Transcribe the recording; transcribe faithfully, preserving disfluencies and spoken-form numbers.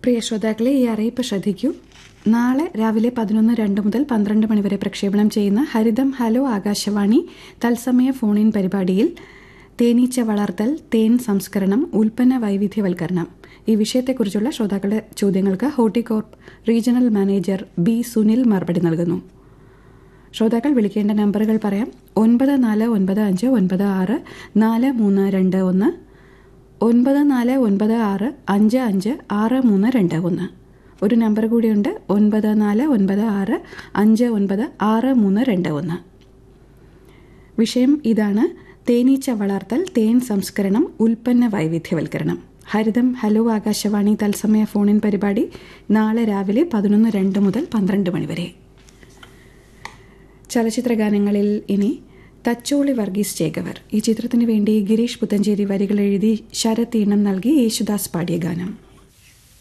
പ്രിയ ശ്രോതാക്കളെ, ഈ അറിയിപ്പ് ശ്രദ്ധിക്കൂ. നാളെ രാവിലെ പതിനൊന്ന് രണ്ട് മുതൽ പന്ത്രണ്ട് മണിവരെ പ്രക്ഷേപണം ചെയ്യുന്ന ഹരിതം ഹലോ ആകാശവാണി തത്സമയ ഫോണിൻ പരിപാടിയിൽ തേനീച്ച വളർത്തൽ, തേൻ സംസ്കരണം, ഉൽപ്പന്ന വൈവിധ്യവൽക്കരണം ഈ വിഷയത്തെക്കുറിച്ചുള്ള ശ്രോതാക്കളുടെ ചോദ്യങ്ങൾക്ക് Horticorp regional manager B Sunil മറുപടി നൽകുന്നു. ശ്രോതാക്കൾ വിളിക്കേണ്ട നമ്പറുകൾ പറയാം. ഒൻപത് നാല് ഒൻപത് അഞ്ച് ഒൻപത് ആറ് നാല് മൂന്ന് രണ്ട് ഒന്ന്, ഒൻപത് നാല് ഒൻപത് ആറ് അഞ്ച് അഞ്ച് ആറ് മൂന്ന് രണ്ട് ഒന്ന്. ഒരു നമ്പർ കൂടിയുണ്ട്, ഒൻപത് നാല് ഒൻപത് ആറ് അഞ്ച് ഒൻപത് ആറ് മൂന്ന് രണ്ട് ഒന്ന്. വിഷയം ഇതാണ്: തേനീച്ച വളർത്തൽ, തേൻ സംസ്കരണം, ഉൽപ്പന്ന വൈവിധ്യവൽക്കരണം. ഹരിതം ഹലോ ആകാശവാണി തത്സമയ ഫോണിൻ പരിപാടി നാളെ രാവിലെ പതിനൊന്ന് രണ്ട് മുതൽ പന്ത്രണ്ട് മണിവരെ. ചലച്ചിത്ര ഗാനങ്ങളിൽ ഇനി തച്ചോളി വർഗീസ് ചേകവർ. ഈ ചിത്രത്തിന് വേണ്ടി ഗിരീഷ് പുത്തഞ്ചേരി വരികൾ എഴുതി ശരത് ഈണം നൽകി യേശുദാസ് പാടിയ ഗാനം.